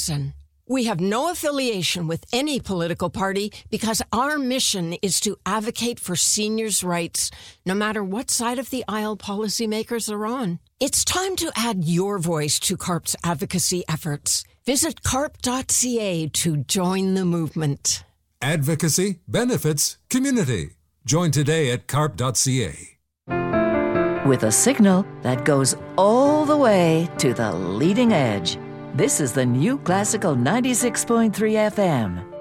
partisan. We have no affiliation with any political party because our mission is to advocate for seniors' rights, no matter what side of the aisle policymakers are on. It's time to add your voice to CARP's advocacy efforts. Visit carp.ca to join the movement. Advocacy, benefits, community. Join today at carp.ca. With a signal that goes all the way to the leading edge. This is the New Classical 96.3 FM.